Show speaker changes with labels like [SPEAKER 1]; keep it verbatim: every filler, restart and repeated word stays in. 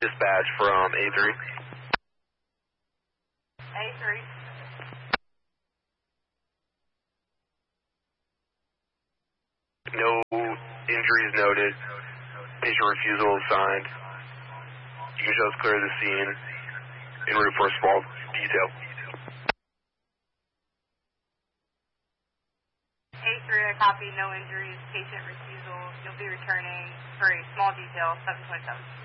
[SPEAKER 1] Dispatch from A three.
[SPEAKER 2] A three.
[SPEAKER 1] No injuries noted. Patient refusal is signed. You can show us clear the scene en route for a small detail.
[SPEAKER 2] A three, I copy, no injuries, patient refusal. You'll be returning for a small detail, seven twenty-seven.